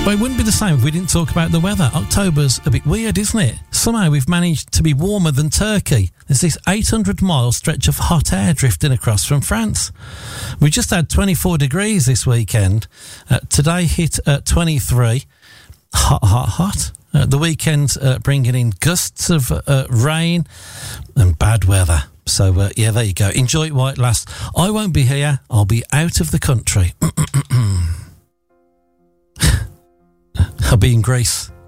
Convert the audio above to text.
Well, it wouldn't be the same if we didn't talk about the weather. October's a bit weird, isn't it? Somehow we've managed to be warmer than Turkey. There's this 800-mile stretch of hot air drifting across from France. We just had 24 degrees this weekend. Today hit 23. Hot, hot, hot. The weekend's bringing in gusts of rain and bad weather. So, yeah, there you go. Enjoy it while it lasts. I won't be here. I'll be out of the country. I'll be in Greece.